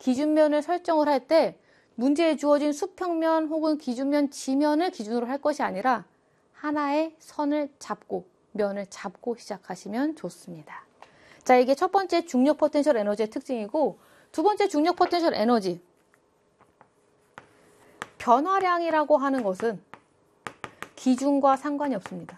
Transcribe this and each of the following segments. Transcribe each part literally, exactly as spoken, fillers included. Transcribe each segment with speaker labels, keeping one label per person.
Speaker 1: 기준면을 설정을 할 때 문제에 주어진 수평면 혹은 기준면 지면을 기준으로 할 것이 아니라 하나의 선을 잡고 면을 잡고 시작하시면 좋습니다. 자, 이게 첫 번째 중력 포텐셜 에너지의 특징이고, 두 번째 중력 포텐셜 에너지 변화량이라고 하는 것은 기준과 상관이 없습니다.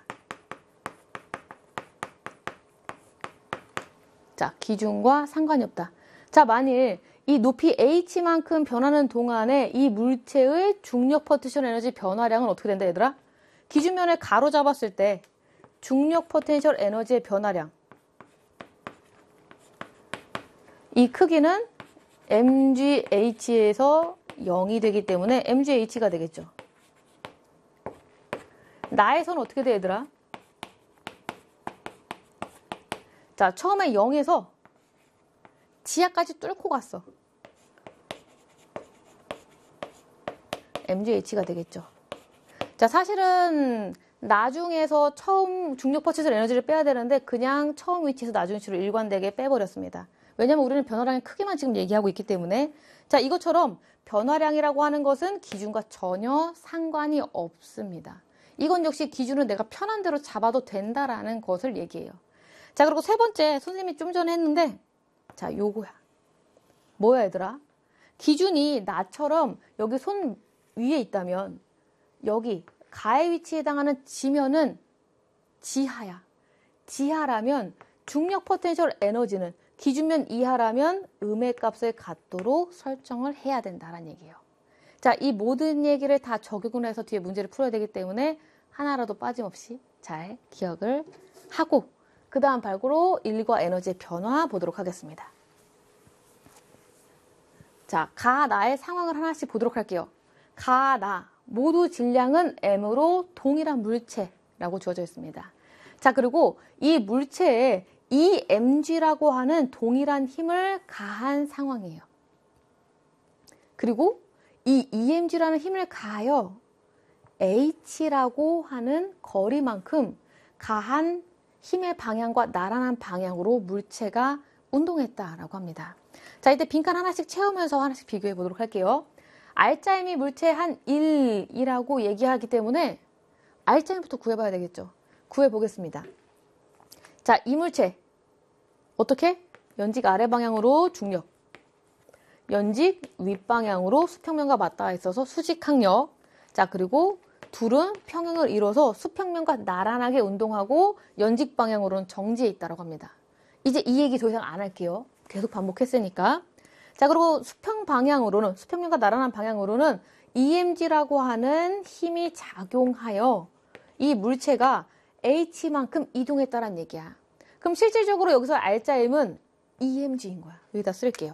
Speaker 1: 자, 기준과 상관이 없다. 자, 만일 이 높이 h만큼 변하는 동안에 이 물체의 중력 포텐셜 에너지 변화량은 어떻게 된다, 얘들아? 기준면을 가로 잡았을 때 중력 포텐셜 에너지의 변화량, 이 크기는 엠지에이치에서 영이 되기 때문에 엠지에이치가 되겠죠. 나에서는 어떻게 돼, 얘들아? 자, 처음에 영에서 지하까지 뚫고 갔어. 엠지에이치가 되겠죠. 자, 사실은 나중에서 처음 중력 포텐셜 에너지를 빼야 되는데 그냥 처음 위치에서 나중 위치로 일관되게 빼버렸습니다. 왜냐면 우리는 변화량의 크기만 지금 얘기하고 있기 때문에. 자, 이것처럼 변화량이라고 하는 것은 기준과 전혀 상관이 없습니다. 이건 역시 기준은 내가 편한 대로 잡아도 된다라는 것을 얘기해요. 자, 그리고 세 번째, 선생님이 좀 전에 했는데, 자, 요거야. 뭐야, 얘들아? 기준이 나처럼 여기 손 위에 있다면 여기 가의 위치에 해당하는 지면은 지하야. 지하라면 중력 포텐셜 에너지는 기준면 이하라면 음의 값을 갖도록 설정을 해야 된다는 얘기예요. 자, 이 모든 얘기를 다 적용을 해서 뒤에 문제를 풀어야 되기 때문에 하나라도 빠짐없이 잘 기억을 하고 그 다음 발구로 일과 에너지의 변화 보도록 하겠습니다. 자, 가, 나의 상황을 하나씩 보도록 할게요. 가, 나 모두 질량은 M으로 동일한 물체라고 주어져 있습니다. 자, 그리고 이 물체에 이엠지라고 하는 동일한 힘을 가한 상황이에요. 그리고 이 이엠지라는 힘을 가하여 H라고 하는 거리만큼 가한 힘의 방향과 나란한 방향으로 물체가 운동했다라고 합니다. 자, 이때 빈칸 하나씩 채우면서 하나씩 비교해 보도록 할게요. 알짜임이 물체 한 일이라고 얘기하기 때문에 알짜임부터 구해봐야 되겠죠. 구해보겠습니다. 자, 이 물체 어떻게? 연직 아래 방향으로 중력, 연직 윗방향으로 수평면과 맞닿아 있어서 수직항력. 자, 그리고 둘은 평행을 이뤄서 수평면과 나란하게 운동하고 연직 방향으로는 정지해 있다고 합니다. 이제 이 얘기 더 이상 안 할게요. 계속 반복했으니까. 자, 그리고 수평 방향으로는, 수평면과 나란한 방향으로는 이엠지라고 하는 힘이 작용하여 이 물체가 H만큼 이동했다는 얘기야. 그럼 실질적으로 여기서 알짜임은 이엠지인 거야. 여기다 쓸게요.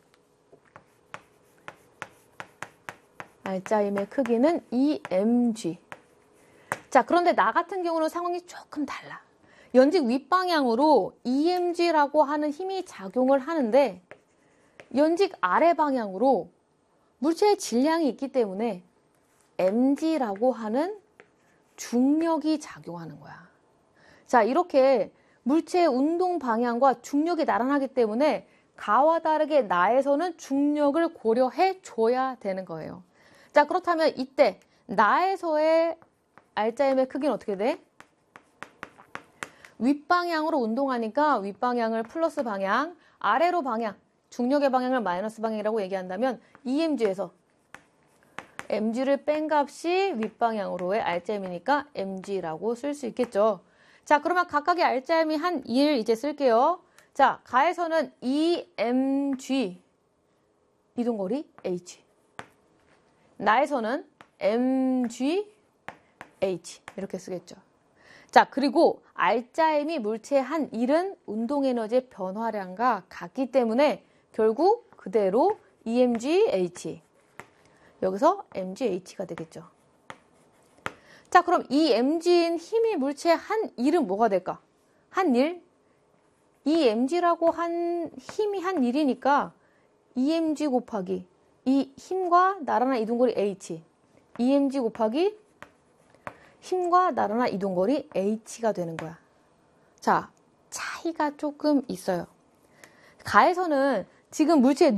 Speaker 1: 알짜임의 크기는 이엠지. 자, 그런데 나 같은 경우는 상황이 조금 달라. 연직 윗방향으로 이엠지라고 하는 힘이 작용을 하는데 연직 아래 방향으로 물체의 질량이 있기 때문에 엠지라고 하는 중력이 작용하는 거야. 자, 이렇게 물체의 운동 방향과 중력이 나란하기 때문에 가와 다르게 나에서는 중력을 고려해 줘야 되는 거예요. 자, 그렇다면 이때 나에서의 알짜임의 크기는 어떻게 돼? 윗방향으로 운동하니까 윗방향을 플러스 방향, 아래로 방향, 중력의 방향을 마이너스 방향이라고 얘기한다면 이엠지에서 엠지를 뺀 값이 윗방향으로의 알짜임이니까 엠지라고 쓸 수 있겠죠. 자, 그러면 각각의 알짜임이 한 일 이제 쓸게요. 자, 가에서는 이엠지 이동거리 H, 나에서는 엠지에이치 이렇게 쓰겠죠. 자, 그리고 알짜임이 물체의 한 일은 운동에너지의 변화량과 같기 때문에 결국 그대로 이엠지에이치, 여기서 엠지에이치가 되겠죠. 자, 그럼 이 엠지인 힘이 물체의 한 일은 뭐가 될까? 한 일? 이 엠지라고 한 힘이 한 일이니까 이엠지 곱하기 이 힘과 나란한 이동거리 H, 이엠지 곱하기 힘과 나란한 이동거리 H가 되는 거야. 자, 차이가 조금 있어요. 가에서는 지금 물체의